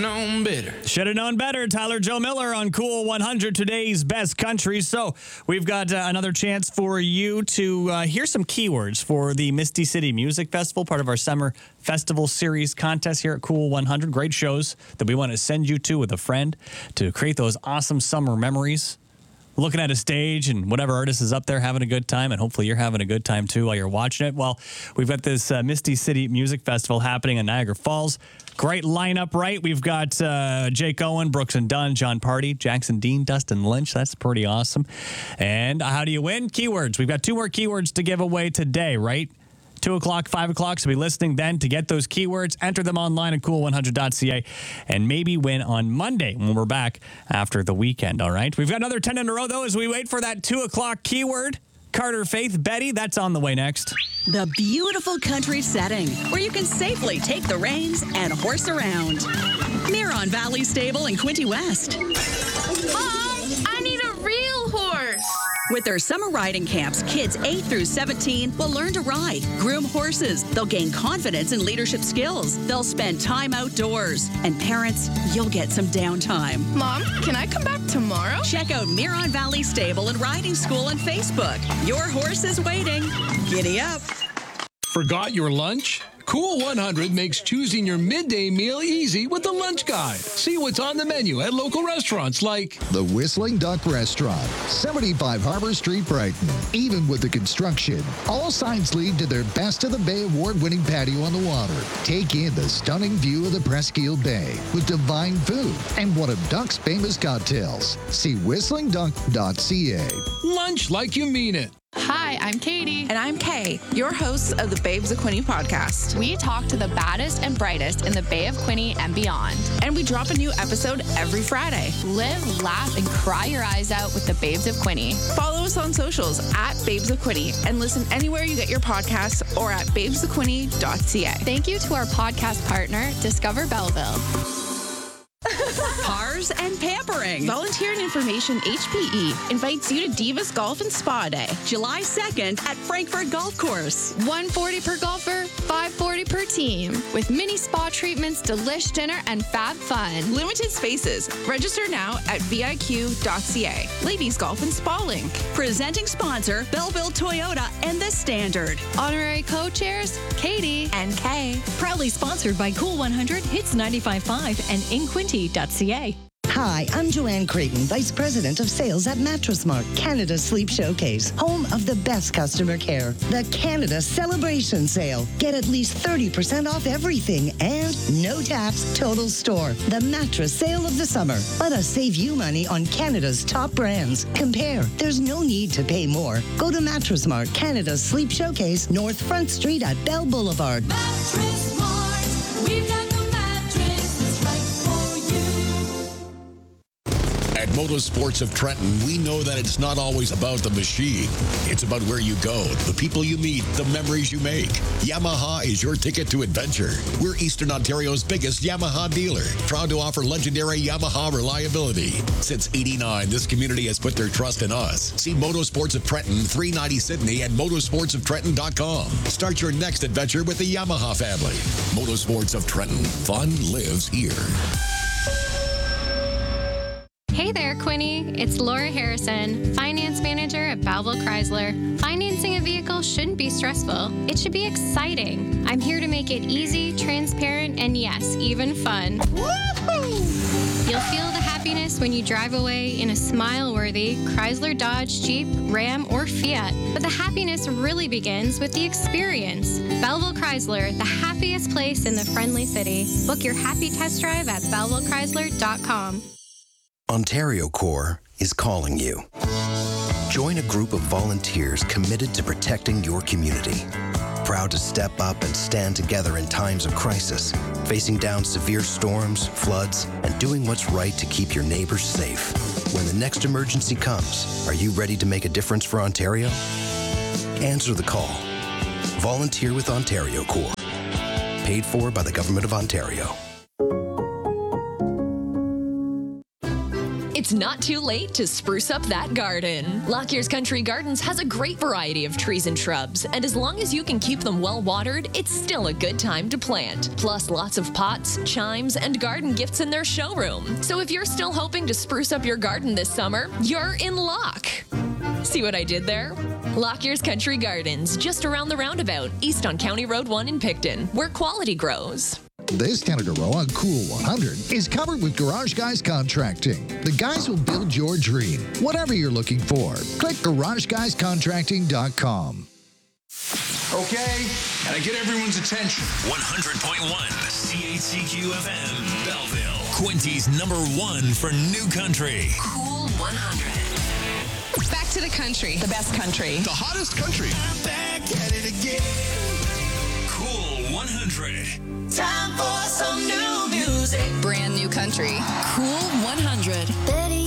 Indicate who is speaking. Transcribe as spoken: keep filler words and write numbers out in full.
Speaker 1: known better.
Speaker 2: Should have known better. Tyler Joe Miller on Cool one hundred, today's best country. So we've got uh, another chance for you to uh, hear some keywords for the Misty City Music Festival, part of our summer festival series contest here at Cool one hundred. Great shows that we want to send you to with a friend to create those awesome summer memories. Looking at a stage and whatever artist is up there having a good time, and hopefully you're having a good time too while you're watching it. Well, we've got this uh, Misty City Music Festival happening in Niagara Falls. Great lineup, right? We've got uh, Jake Owen, Brooks and Dunn, John Party, Jackson Dean, Dustin Lynch. That's pretty awesome. And how do you win? Keywords. We've got two more keywords to give away today, right? two o'clock, five o'clock, so be listening then to get those keywords. Enter them online at cool one hundred dot c a and maybe win on Monday when we're back after the weekend, all right? We've got another ten in a row, though, as we wait for that two o'clock keyword. Carter, Faith, Betty, that's on the way next.
Speaker 3: The beautiful country setting where you can safely take the reins and horse around. Miron Valley Stable in Quinte West.
Speaker 4: Mom, I need a real horse.
Speaker 3: With their summer riding camps, kids eight through seventeen will learn to ride, groom horses. They'll gain confidence and leadership skills. They'll spend time outdoors. And parents, you'll get some downtime.
Speaker 4: Mom, can I come back tomorrow?
Speaker 3: Check out Miron Valley Stable and Riding School on Facebook. Your horse is waiting. Giddy up.
Speaker 5: Forgot your lunch? Cool one hundred makes choosing your midday meal easy with the lunch guide. See what's on the menu at local restaurants like
Speaker 6: the Whistling Duck Restaurant, seventy-five Harbor Street, Brighton. Even with the construction, all signs lead to their Best of the Bay award-winning patio on the water. Take in the stunning view of the Presqu'île Bay with divine food and one of Duck's famous cocktails. See whistling duck dot c a.
Speaker 5: Lunch like you mean it.
Speaker 7: Hi, I'm Katie.
Speaker 8: And I'm Kay, your hosts of the Babes of Quinte podcast.
Speaker 7: We talk to the baddest and brightest in the Bay of Quinte and beyond.
Speaker 8: And we drop a new episode every Friday.
Speaker 7: Live, laugh, and cry your eyes out with the Babes of Quinte.
Speaker 8: Follow us on socials at Babes of Quinte and listen anywhere you get your podcasts or at babes of quinte dot c a.
Speaker 7: Thank you to our podcast partner, Discover Belleville.
Speaker 3: Cars and pampering.
Speaker 8: Volunteer and Information H P E invites you to Divas Golf and Spa Day,
Speaker 3: July second at Frankfurt Golf Course.
Speaker 7: one forty per golfer, five forty per team. With mini spa treatments, delish dinner, and fab fun.
Speaker 8: Limited spaces. Register now at v i q dot c a. Ladies Golf and Spa Link.
Speaker 3: Presenting sponsor, Belleville Toyota and The Standard.
Speaker 7: Honorary co-chairs, Katie and Kay.
Speaker 9: Proudly sponsored by Cool one hundred, Hits ninety-five point five, and in quinte dot c a.
Speaker 10: Hi, I'm Joanne Creighton, Vice President of Sales at Mattress Mart, Canada's Sleep Showcase, home of the best customer care. The Canada Celebration Sale. Get at least thirty percent off everything and no tax, total store. The mattress sale of the summer. Let us save you money on Canada's top brands. Compare. There's no need to pay more. Go to Mattress Mart, Canada's Sleep Showcase, North Front Street at Bell Boulevard.
Speaker 11: Mattress Mart. We've got the mattress that's right for you.
Speaker 12: At Motorsports of Trenton, we know that it's not always about the machine. It's about where you go, the people you meet, the memories you make. Yamaha is your ticket to adventure. We're Eastern Ontario's biggest Yamaha dealer, proud to offer legendary Yamaha reliability. Since eighty-nine, this community has put their trust in us. See Motorsports of Trenton, three ninety Sydney, and motorsports of trenton dot com. Start your next adventure with the Yamaha family. Motorsports of Trenton. Fun lives here.
Speaker 7: Hey there, Quinte. It's Laura Harrison, Finance Manager at Belleville Chrysler. Financing a vehicle shouldn't be stressful. It should be exciting. I'm here to make it easy, transparent, and yes, even fun. Woohoo! You'll feel the happiness when you drive away in a smile-worthy Chrysler, Dodge, Jeep, Ram, or Fiat. But the happiness really begins with the experience. Belleville Chrysler, the happiest place in the friendly city. Book your happy test drive at belleville chrysler dot com.
Speaker 13: Ontario Corps is calling you. Join a group of volunteers committed to protecting your community. Proud to step up and stand together in times of crisis, facing down severe storms, floods, and doing what's right to keep your neighbors safe. When the next emergency comes, are you ready to make a difference for Ontario? Answer the call. Volunteer with Ontario Corps. Paid for by the Government of Ontario.
Speaker 1: It's not too late to spruce up that garden. Lockyear's Country Gardens has a great variety of trees and shrubs, and as long as you can keep them well watered, it's still a good time to plant. Plus, lots of pots, chimes, and garden gifts in their showroom. So if you're still hoping to spruce up your garden this summer, you're in luck. See what I did there? Lockyear's Country Gardens, just around the roundabout, east on County Road one in Picton, where quality grows.
Speaker 6: This Canada Row on Cool one hundred is covered with Garage Guys Contracting. The guys will build your dream, whatever you're looking for. Click garage guys contracting dot com.
Speaker 14: Okay, and I get everyone's attention.
Speaker 15: one hundred point one C H C Q F M, Belleville. Quinty's number one for new country.
Speaker 16: Cool one hundred. Back to the country. The best country.
Speaker 14: The hottest country.
Speaker 15: I'm back at it again. Cool one hundred.
Speaker 11: Time for some new music.
Speaker 16: Brand new country.
Speaker 17: Cool one hundred.